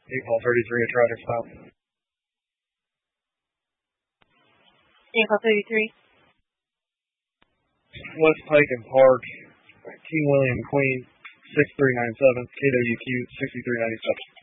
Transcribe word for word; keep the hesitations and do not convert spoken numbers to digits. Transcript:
eight ball thirty-three, a tragic stop. eight ball thirty-three. West Pike and Park, King William Queen, six three nine seven, K W Q sixty-three ninety-seven.